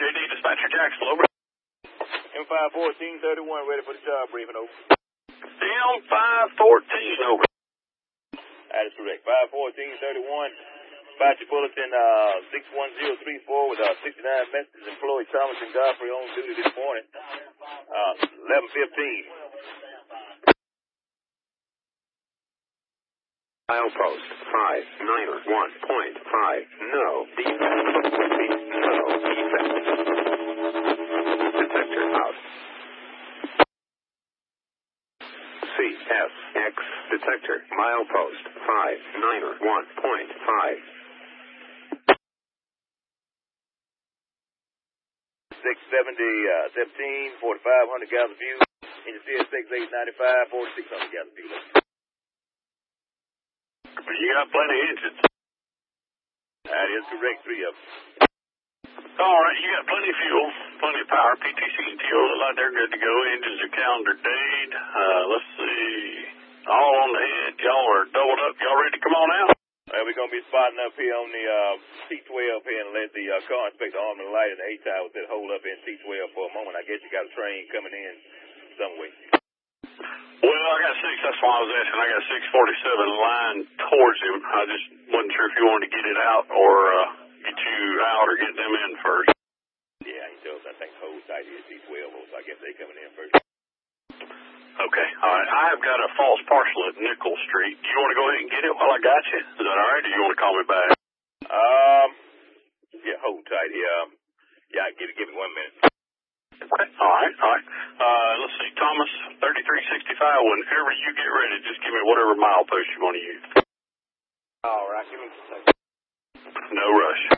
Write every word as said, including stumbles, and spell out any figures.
J D, Dispatcher Jackson, over. M five fourteen thirty-one, ready for the job briefing, over. M five fourteen, over. That is correct. five fourteen thirty-one, dispatcher bulletin uh, six one zero three four with uh, sixty-nine messages. Employee Thomas and Godfrey on duty this morning. Uh, eleven fifteen. Milepost five nine one point five. No defect. No defect. Detector out. C S X detector. Milepost five nine one point five. six seventy, uh, seventeen, forty-five hundred gallon view. Engine C S six eight ninety-five, forty-six hundred gallon view. You got plenty of engines. That is correct, three of them. All right, you got plenty of fuel, plenty of power. P T C and T O look like they're good to go. Engines are calendar date. Uh, let's see. All on the head. Y'all are doubled up. Y'all ready to come on out? Well, we're going to be spotting up here on the uh, T twelve here and let the uh, car inspector arm and light and the A-Tower said hold up in T twelve for a moment. I guess you got a train coming in some way. Well, I got six. That's why I was asking. I got six forty-seven line towards him. I just wasn't sure if you wanted to get it out or uh, get you out or get them in first. Yeah, he tells I think hold tight here T twelve, so I guess they coming in first. Okay. All right. I have got a false parcel at Nickel Street. Do you want to go ahead and get it while I got you? Is that all right, or do you want to call me back? Um, yeah, hold tight here. Um, yeah, give it, give it one minute. Okay. All right. All right. Uh, let's see. Thomas, thirty-three sixty-five. Whenever you get ready, just give me whatever milepost you want to use. All right. Give me a second. No rush.